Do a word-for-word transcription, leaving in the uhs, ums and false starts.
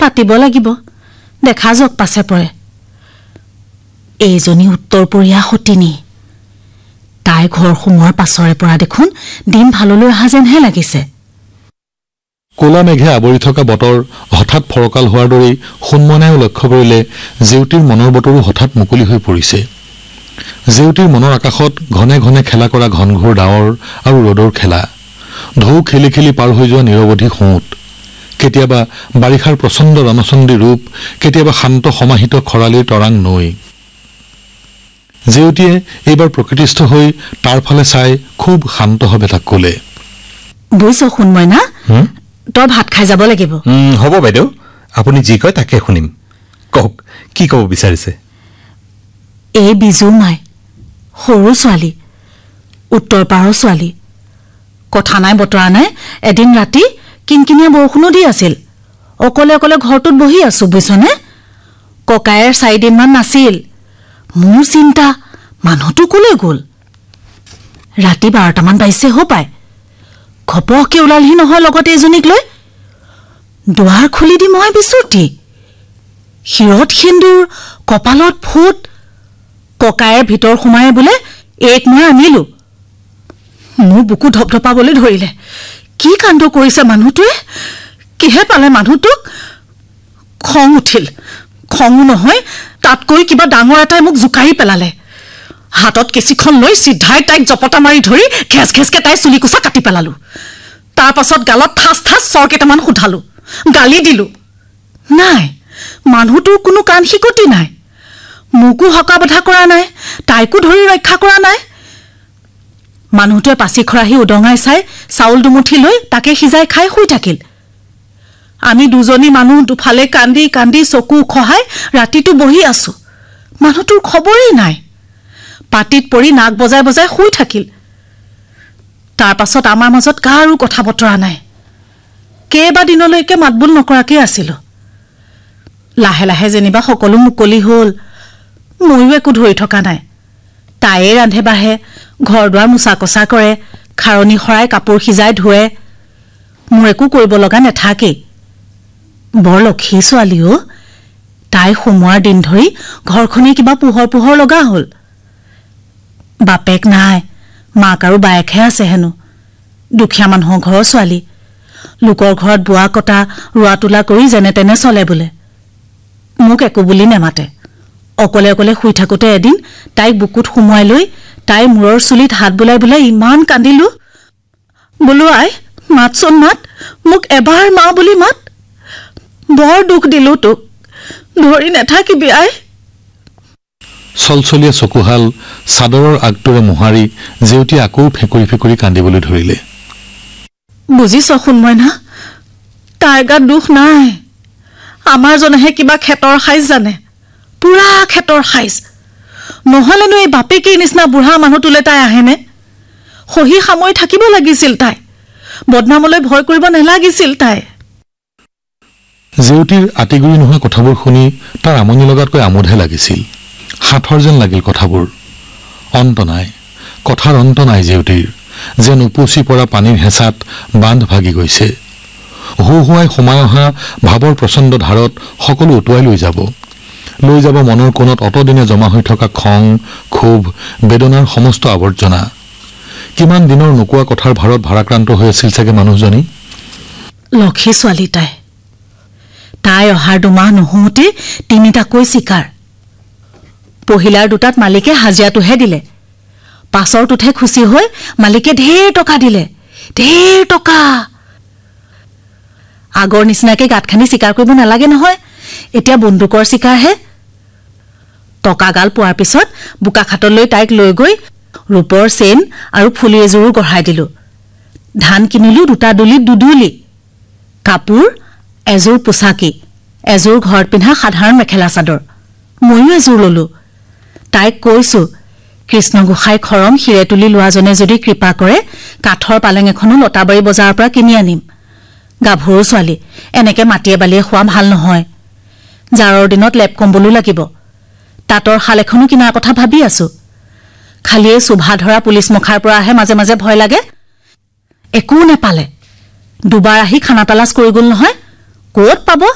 পাতিব লাগিব দেখা যাওক পাছে পৰে এইজনী উত্তৰপৰীয়া সতিনী তাই ঘৰ সোমোৱাৰ পাছৰে পৰা দেখোন দিন ভাললৈ অহা যেনহে লাগিছে কোলা মেঘে আৱৰি থকা বতৰ হঠাৎ ফৰকাল হোৱাৰ দৰেই সুন্মনায়ো লক্ষ্য কৰিলে জেউতীৰ মনৰ বতৰো হঠাৎ মুকলি হৈ পৰিছে জেউতীৰ মনৰ আকাশত ঘনে ঘনে খেলা কৰা ঘনঘোৰ ডাৱৰ আৰু ৰ'দৰ খেলা ঢৌ খেলি খেলি পাৰ হৈ যোৱা নিৰৱধি সোঁত কেতিয়াবা বাৰিষাৰ প্ৰচণ্ড ৰণচণ্ডী ৰূপ কেতিয়াবা শান্ত সমাহিত খৰালিৰ তৰাং নৈ জেউতীয়ে এইবাৰ প্ৰকৃতিস্থ হৈ তাৰ ফালে চাই খুব শান্তভাৱে তাক ক'লে বুজিছ সুন্ময়না তই ভাত খাই যাব লাগিব হ'ব বাইদেউ আপুনি যি কয় তাকে শুনিম কওক কি ক'ব বিচাৰিছে এই বিজু মাই সৰু ছোৱালী উত্তৰ পাৰৰ ছোৱালী কথা নাই বতৰা নাই এদিন ৰাতি কিনকিনীয়া বৰষুণো দি আছিল অকলে অকলে ঘৰটোত বহি আছো বুজিছনে ককায়েৰ চাৰিদিনমান নাছিল মোৰ চিন্তা মানুহটো কলৈ গ'ল ৰাতি বাৰটামান বাজিছে হ পায় ঘপহকে ওলালহি নহয় লগতে এজনীক লৈ দুৱাৰ খুলি দি মই বিচুতি শিৰত সিন্দুৰ কপালত ফুট ককায়েৰ ভিতৰ সোমাই বোলে এক মই আনিলো মোৰ বুকু ধপধপাবলৈ ধৰিলে কি কাণ্ড কৰিছে মানুহটোৱে কিহে পালে মানুহটোক খং উঠিল খঙো নহয় তাতকৈ কিবা ডাঙৰ এটাই মোক জোকাৰি পেলালে হাতত কেঁচিখন লৈ চিধাই তাইক জপটা মাৰি ধৰি ঘেছ ঘেছকে তাই চুলি কোচা কাটি পেলালো তাৰ পাছত গালত ঠাচ ঠাচ চৰ কেইটামান সোধালো গালি দিলো নাই মানুহটোৰ কোনো কাণ শিকতি নাই মোকো হকা বধা কৰা নাই তাইকো ধৰি ৰক্ষা কৰা নাই মানুহটোৱে পাচি খৰাহি উদঙাই চাই চাউল দুমুঠি লৈ তাকে সিজাই খাই শুই থাকিল আমি দুজনী মানুহ দুফালে কান্দি কান্দি চকু খহাই ৰাতিটো বহি আছো মানুহটোৰ খবৰেই নাই পাটিত পৰি নাক বজাই বজাই শুই থাকিল তাৰ পাছত আমাৰ মাজত কাৰো কথা বতৰা নাই কেইবা দিনলৈকে মাতবোল নকৰাকৈ আছিলো লাহে লাহে যেনিবা সকলো মুকলি হ'ল ময়ো একো ধৰি থকা নাই তাইয়ে ৰান্ধে বাঢ়ে ঘৰ দুৱাৰ মোচা কচা কৰে খাৰণী সৰাই কাপোৰ সিজাই ধুৱে মোৰ একো কৰিব লগা নাথাকেই বৰ লক্ষী ছোৱালী অ তাই সোমোৱাৰ দিন ধৰি ঘৰখনে কিবা পোহৰ পোহৰ লগা হ'ল বাপেক নাই মাক আৰু বায়েকহে আছে হেনো দুখীয়া মানুহৰ ঘৰৰ ছোৱালী লোকৰ ঘৰত বোৱা কটা ৰোৱা তোলা কৰি যেনে তেনে চলে বোলে মোক একো বুলি নেমাতে অকলে অকলে শুই থাকোতে এদিন তাইক বুকুত সুমুৱাই লৈ তাইৰ মূৰৰ চুলিত হাত বুলাই বুলাই ইমান কান্দিলো বোলো আই মাতচোন মাত মোক এবাৰ মা বুলি মাত বৰ দুখ দিলো তোক ধৰি নাথাকিবি আই চলচলীয়া চকুহাল চাদৰৰ আগটোৰে মোহাৰি জেউতীয়ে আকৌ ফেকুৰি ফেকুৰি কান্দিবলৈ ধৰিলে বুজিছ সুন্ময়না তাইৰ গাত দুখ নাই আমাৰ জনেহে কিবা খেতৰ খাইজ জানে পুৰা খেতৰ খাইজ নহলেনো এই বাপেকেই নিচিনা বুঢ়া মানুহটোলৈ তাই আহেনে সহি সামৰি থাকিব লাগিছিল তাই বদনামলৈ ভয় কৰিব নালাগিছিল তাই জেউতীৰ আতিগুৰি নোহোৱা কথাবোৰ শুনি তাৰ আমনি লগাতকৈ আমোদহে লাগিছিল হাতৰ যেন লাগিল কথাবোৰ অন্ত নাই কথাৰ অন্ত নাই জেউতীৰ যেন উপচি পৰা পানীৰ হেঁচাত বান্ধ ভাগি গৈছে হুহুৱাই সোমাই অহা ভাৱৰ প্ৰচণ্ড ধাৰত সকলো উটুৱাই লৈ যাব লৈ যাব মনৰ কোণত অতদিনে জমা হৈ থকা খং ক্ষোভ বেদনাৰ সমস্ত আৱৰ্জনা কিমান দিনৰ নোকোৱা কথাৰ ভাৰত ভাৰাক্ৰান্ত হৈ আছিল চাগে মানুহজনী লক্ষী ছোৱালী তাই তাই অহাৰ দুমাহ নহওঁতে তিনিটাকৈ চিকাৰ পহিলাৰ দুটাত মালিকে হাজিৰাটোহে দিলে পাছৰটোতহে খুচি হৈ মালিকে ঢেৰ টকা দিলে ঢেৰ টকা আগৰ নিচিনাকে গাঁত খানি চিকাৰ কৰিব নালাগে নহয় এতিয়া বন্দুকৰ চিকাৰহে টকাগাল পোৱাৰ পিছত বোকাখাটলৈ তাইক লৈ গৈ ৰূপৰ চেইন আৰু ফুলি এযোৰো গঢ়াই দিলো ধান কিনিলো দুটা দুলিত দুদুলি কাপোৰ এযোৰ পোছাকি এযোৰ ঘৰত পিন্ধা সাধাৰণ মেখেলা চাদৰ ময়ো এযোৰ ললো তাইক কৈছো কৃষ্ণ গোসাঁই খৰম হিৰে তুলি লোৱাজনে যদি কৃপা কৰে কাঠৰ পালেং এখনো লতাবাৰী বজাৰৰ পৰা কিনি আনিম গাভৰু ছোৱালী এনেকে মাটিয়ে বালিয়ে খোৱা ভাল নহয় জাৰৰ দিনত লেপ কম্বলো লাগিব তাঁতৰ শাল এখনো কিনাৰ কথা ভাবি আছো খালিয়ে সুভা ধৰা পুলিচ মুখাৰ পৰা আহে মাজে মাজে ভয় লাগে একো নেপালে দুবাৰ আহি খানা তালাচ কৰি গ'ল নহয় ক'ত পাব